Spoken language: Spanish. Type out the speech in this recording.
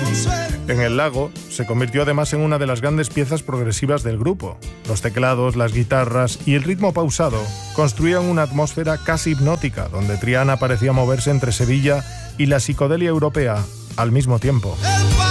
En el lago se convirtió además en una de las grandes piezas progresivas del grupo. Los teclados, las guitarras y el ritmo pausado construían una atmósfera casi hipnótica, donde Triana parecía moverse entre Sevilla y la psicodelia europea al mismo tiempo.